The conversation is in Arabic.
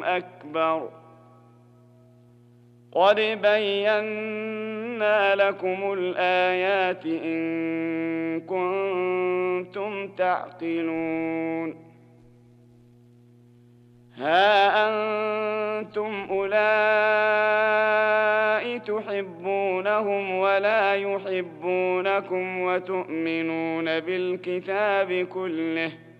أكبر قد بينا لكم الآيات إن كنتم تعقلون ها أنتم أولئك تحبونهم ولا يحبونكم وتؤمنون بالكتاب كله